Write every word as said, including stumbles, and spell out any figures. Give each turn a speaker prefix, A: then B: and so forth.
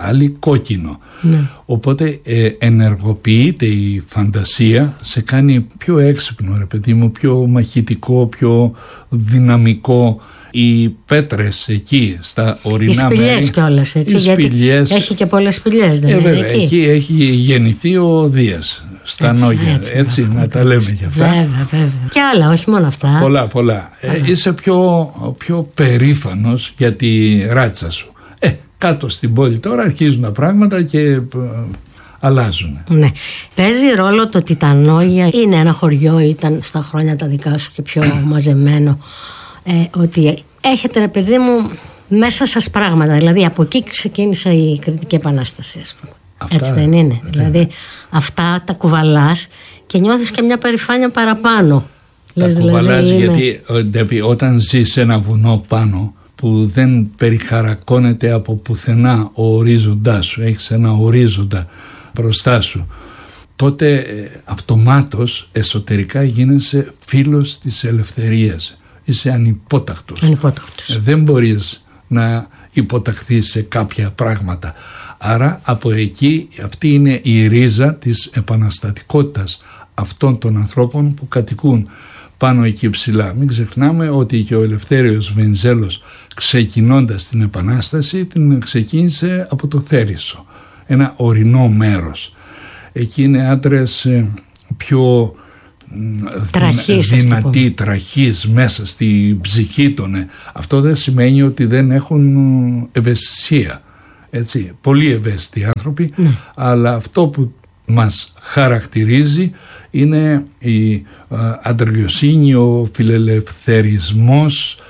A: άλλοι κόκκινο.
B: Ναι.
A: Οπότε ε, ενεργοποιείται η φαντασία, σε κάνει πιο έξυπνο, ρε παιδί μου, πιο μαχητικό, πιο δυναμικό. Οι πέτρες εκεί στα ορεινά μέρη.
B: Οι σπηλιές κιόλας, έτσι,
A: οι
B: γιατί
A: σπηλιές,
B: έχει και πολλές σπηλιές, δεν
A: ε,
B: είναι
A: βέβαια,
B: εκεί.
A: εκεί έχει γεννηθεί ο Δίας στα
B: Έτσι,
A: Νόγια,
B: έτσι,
A: έτσι,
B: να,
A: να τα λέμε κι αυτά.
B: Βέβαια, βέβαια. Και άλλα, όχι μόνο αυτά.
A: Πολλά, πολλά. Ε, είσαι πιο, πιο περήφανος για τη ράτσα σου. Ε, κάτω στην πόλη τώρα αρχίζουν τα πράγματα και ε, αλλάζουν.
B: Ναι. Παίζει ρόλο το ότι τα Νόγια είναι ένα χωριό, ήταν στα χρόνια τα δικά σου και πιο μαζεμένο, ε, ότι έχετε, ρε παιδί μου, μέσα σας πράγματα. Δηλαδή από εκεί ξεκίνησε η Κρητική Επανάσταση, ας πούμε.
A: Αυτά,
B: έτσι δεν είναι?
A: ε,
B: Δηλαδή αυτά τα κουβαλάς και νιώθεις και μια περηφάνεια παραπάνω.
A: Τα
B: Λες,
A: κουβαλάς
B: δηλαδή,
A: γιατί είναι... όταν ζεις σε ένα βουνό πάνω που δεν περιχαρακώνεται από πουθενά ο ορίζοντάς σου, έχεις ένα ορίζοντα μπροστά σου, τότε ε, αυτομάτως εσωτερικά γίνεσαι φίλος της ελευθερίας. Είσαι ανυπότακτος.
B: Ανυπότακτος.
A: Ε, δεν μπορείς να υποταχθείς σε κάποια πράγματα. Άρα από εκεί αυτή είναι η ρίζα της επαναστατικότητας αυτών των ανθρώπων που κατοικούν πάνω εκεί ψηλά. Μην ξεχνάμε ότι και ο Ελευθέριος Βενιζέλος, ξεκινώντας την Επανάσταση, την ξεκίνησε από το Θέρισο, ένα ορεινό μέρος. Εκεί είναι άντρες πιο
B: τραχής,
A: δυνατοί, τραχής μέσα στη ψυχή των. Αυτό δεν σημαίνει ότι δεν έχουν ευαισθησία. Έτσι, πολύ ευαίσθητοι άνθρωποι,
B: ναι.
A: Αλλά αυτό που μας χαρακτηρίζει είναι η αντεργιοσύνη, ο φιλελευθερισμός,